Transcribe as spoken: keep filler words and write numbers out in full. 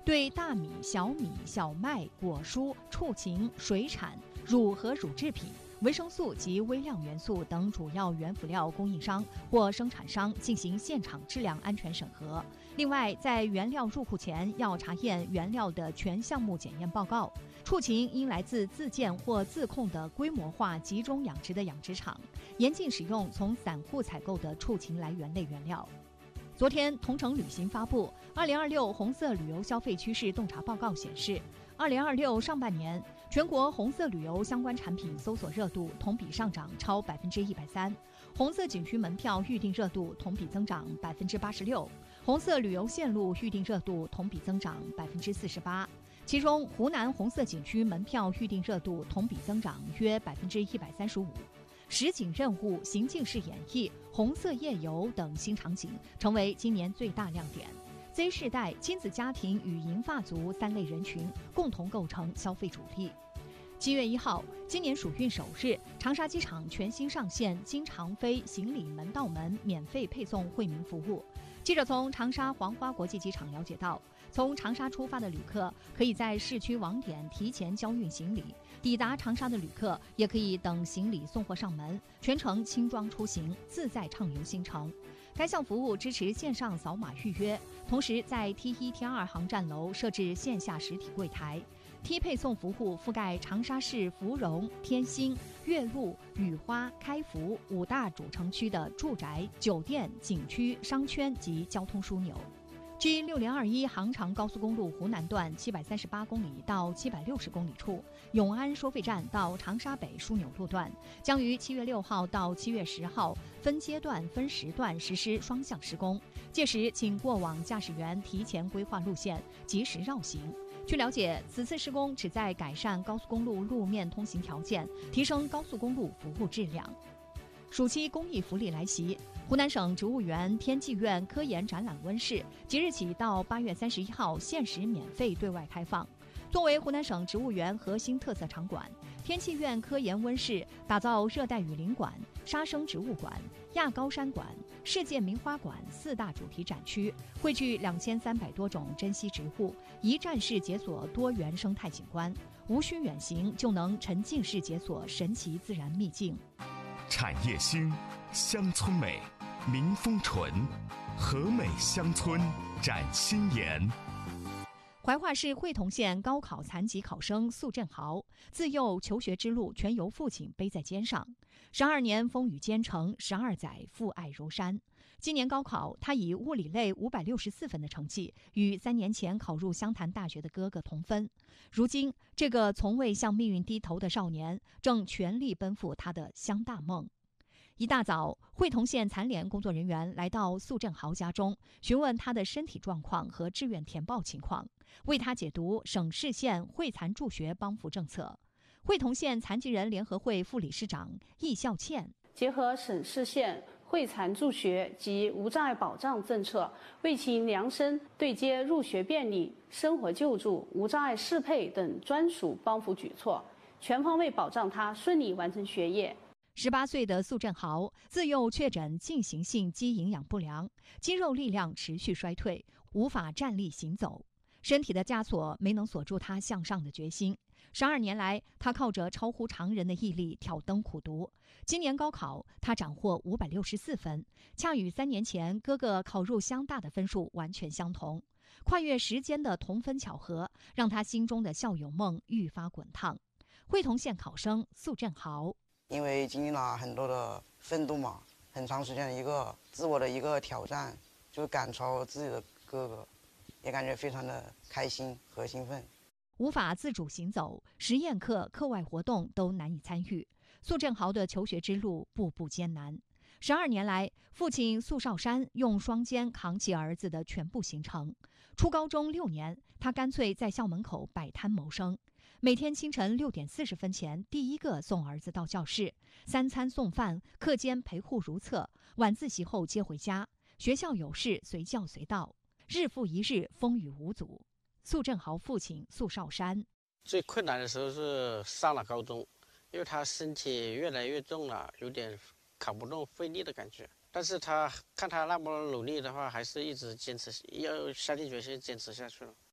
对大米、小米、小麦、果蔬、畜禽、水产、乳和乳制品、维生素及微量元素等主要原辅料供应商或生产商进行现场质量安全审核。另外，在原料入库前要查验原料的全项目检验报告。畜禽应来自自建或自控的规模化集中养殖的养殖场，严禁使用从散户采购的畜禽来源类原料。昨天，同程旅行发布《二零二六红色旅游消费趋势洞察报告》显示，二零二六上半年全国红色旅游相关产品搜索热度同比上涨超百分之一百三，红色景区门票预订热度同比增长百分之八十六，红色旅游线路预订热度同比增长百分之四十八。其中，湖南红色景区门票预订热度同比增长约百分之一百三十五。实景任务、行进式演绎、红色夜游等新场景成为今年最大亮点。Z 世代、亲子家庭与银发族三类人群共同构成消费主力。七月一号，今年暑运首日，长沙机场全新上线经常飞行李门到门免费配送惠民服务。记者从长沙黄花国际机场了解到，从长沙出发的旅客可以在市区网点提前交运行李，抵达长沙的旅客也可以等行李送货上门，全程轻装出行，自在畅游新城。该项服务支持线上扫码预约，同时在 T 一、T 二航站楼设置线下实体柜台。T 配送服务覆盖长沙市芙蓉、天心、岳麓、雨花、开福五大主城区的住宅、酒店、景区、商圈及交通枢纽。G 六零二一杭长高速公路湖南段七百三十八公里到七百六十公里处，永安收费站到长沙北枢纽路段将于七月六号到七月十号分阶段分时段实施双向施工，届时请过往驾驶员提前规划路线，及时绕行。据了解，此次施工旨在改善高速公路路面通行条件，提升高速公路服务质量。暑期公益福利来袭，湖南省植物园天际苑科研展览温室即日起到八月三十一号限时免费对外开放。作为湖南省植物园核心特色场馆，天际苑科研温室打造热带雨林馆、沙生植物馆、亚高山馆、世界名花馆四大主题展区，汇聚两千三百多种珍稀植物，一站式解锁多元生态景观，无需远行就能沉浸式解锁神奇自然秘境。 产业兴，乡村美，民风纯，和美乡村展新颜。 怀化市会同县高考残疾考生宿振豪，自幼求学之路全由父亲背在肩上，十二年风雨兼程，十二载父爱如山。今年高考，他以物理类五百六十四分的成绩，与三年前考入湘潭大学的哥哥同分。如今，这个从未向命运低头的少年，正全力奔赴他的湘大梦。一大早，会同县残联工作人员来到宿振豪家中，询问他的身体状况和志愿填报情况，为他解读省市县会残助学帮扶政策。会同县残疾人联合会副理事长易孝倩， 结合省市县会残助学及无障碍保障政策，为其量身对接入学便利、生活救助、无障碍适配等专属帮扶举措，全方位保障他顺利完成学业。 十八岁的宿振豪自幼确诊进行性肌营养不良，肌肉力量持续衰退，无法站立行走。身体的枷锁没能锁住他向上的决心。十二年来，他靠着超乎常人的毅力挑灯苦读。今年高考，他斩获五百六十四分，恰与三年前哥哥考入湘大的分数完全相同。跨越时间的同分巧合，让他心中的校友梦愈发滚烫。会同县考生宿振豪， 因为经历了很多的奋斗嘛，很长时间的一个自我的一个挑战，就赶超自己的哥哥，也感觉非常的开心和兴奋。 无法自主行走，实验课、课外活动都难以参与。宿振豪的求学之路步步艰难。十二年来，父亲宿少山用双肩扛起儿子的全部行程。初高中六年，他干脆在校门口摆摊谋生，每天清晨六点四十分前第一个送儿子到教室，三餐送饭，课间陪护如厕，晚自习后接回家，学校有事随叫随到，日复一日，风雨无阻。宿振豪父亲宿少山， 最困难的时候是上了高中，因为他身体越来越重了，有点扛不动费力的感觉。但是他看他那么努力的话，还是一直坚持，要下定决心坚持下去了。